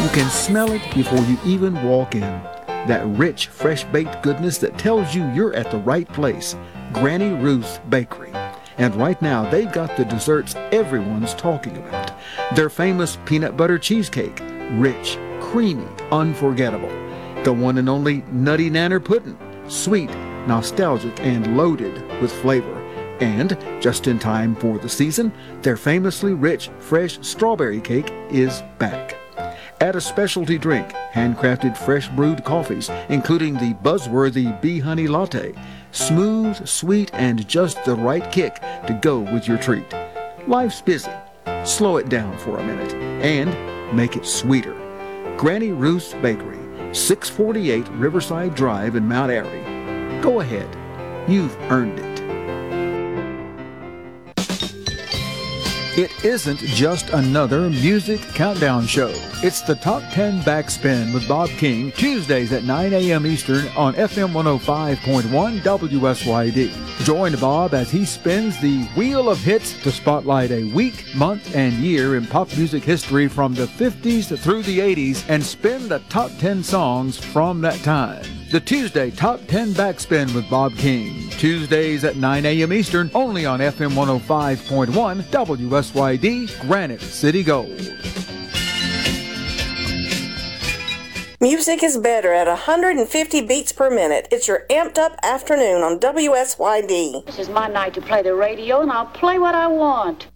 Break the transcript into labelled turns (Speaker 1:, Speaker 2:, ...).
Speaker 1: You can smell it before you even walk in. That rich, fresh-baked goodness that tells you you're at the right place. Granny Ruth's Bakery. And right now, they've got the desserts everyone's talking about. Their famous peanut butter cheesecake. Rich, creamy, unforgettable. The one and only Nutty Nanner Pudding. Sweet, nostalgic, and loaded with flavor. And, just in time for the season, their famously rich, fresh strawberry cake is back. Add a specialty drink, handcrafted fresh brewed coffees, including the buzzworthy Bee Honey Latte. Smooth, sweet, and just the right kick to go with your treat. Life's busy. Slow it down for a minute and make it sweeter. Granny Ruth's Bakery, 648 Riverside Drive in Mount Airy. Go ahead. You've earned it. It isn't just another music countdown show. It's the Top 10 Backspin with Bob King, Tuesdays at 9 a.m. Eastern on FM 105.1 WSYD. Join Bob as he spins the Wheel of Hits to spotlight a week, month, and year in pop music history from the 50s through the 80s and spin the top 10 songs from that time. The Tuesday Top 10 Backspin with Bob King. Tuesdays at 9 a.m. Eastern, only on FM 105.1 WSYD, Granite City Gold.
Speaker 2: Music is better at 150 beats per minute. It's your amped up afternoon on WSYD.
Speaker 3: This is my night to play the radio, and I'll play what I want.